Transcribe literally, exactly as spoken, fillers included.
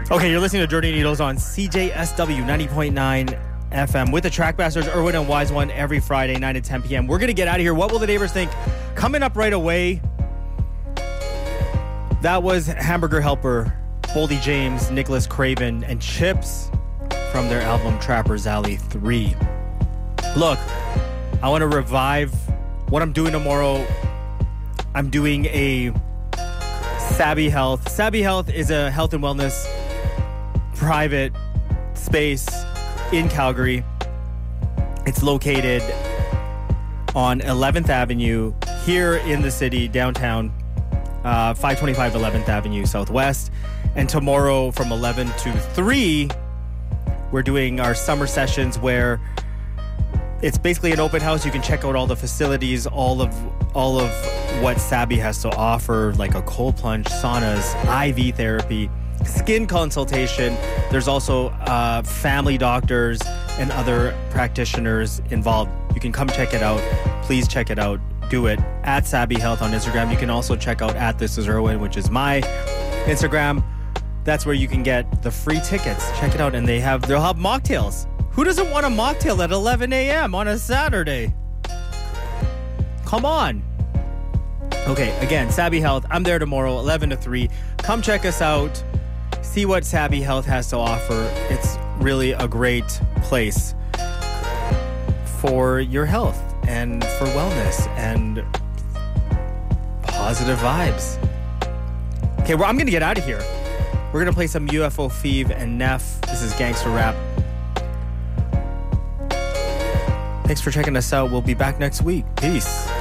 Okay, you're listening to Dirty Needles on C J S W ninety point nine F M with the Trackmasters, Irwin and Wise One, every Friday, nine to ten p.m. We're going to get out of here. What will the neighbors think? Coming up right away, that was Hamburger Helper, Boldy James, Nicholas Craven, and Chips from their album Trapper's Alley three. Look, I want to revive what I'm doing tomorrow. I'm doing a Sabby Health. Sabby Health is a health and wellness private space in Calgary. It's located on eleventh Avenue here in the city, downtown, uh, five twenty-five eleventh Avenue Southwest. And tomorrow from eleven to three, we're doing our summer sessions where it's basically an open house. You can check out all the facilities, all of all of what Sabby has to offer, like a cold plunge, saunas, I V therapy, skin consultation. There's also uh, family doctors and other practitioners involved. You can come check it out. Please check it out. Do it at Sabby Health on Instagram. You can also check out at This Is Irwin, which is my Instagram. That's where you can get the free tickets. Check it out, and they have they'll have mocktails. Who doesn't want a mocktail at eleven a.m. on a Saturday? Come on. Okay, again, Sabby Health. I'm there tomorrow, eleven to three. Come check us out. See what Sabby Health has to offer. It's really a great place for your health and for wellness and positive vibes. Okay, well, I'm going to get out of here. We're going to play some U F O Feeve and Neff. This is Gangster Rap. Thanks for checking us out. We'll be back next week. Peace.